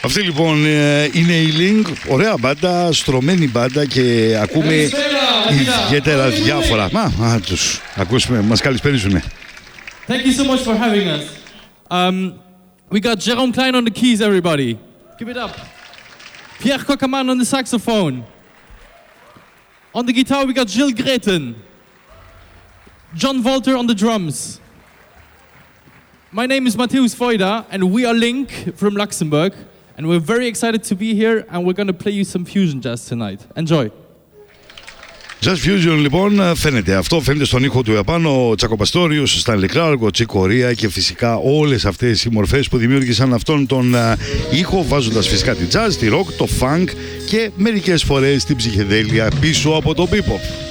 Αυτή λοιπόν είναι η Link, ωραία μπάντα, στρωμένη μπάντα και ακούμε ιδιαίτερα διάφορα. Τους ακούσουμε, μας καλησπέριζουνε. Thank you so much for having us. We got Jerome Klein on the keys, everybody. Give it up. Pierre Cockerman on the saxophone. On the guitar, we got Gilles Greten. John Walter on the drums. My name is Matthäus Voida, and we are Link from Luxembourg. And we're very excited to be here, and we're going to play you some fusion jazz tonight. Enjoy. Jazz Fusion λοιπόν φαίνεται. Αυτό φαίνεται στον ήχο του επάνω. Ο Τσάκο Παστόριους, ο Στάνλι Κλάρκ, ο Τσίκ Κορία και φυσικά όλες αυτές οι μορφές που δημιούργησαν αυτόν τον ήχο, βάζοντας φυσικά τη jazz, τη rock, το funk και μερικές φορές την ψυχεδέλεια πίσω από το bebop.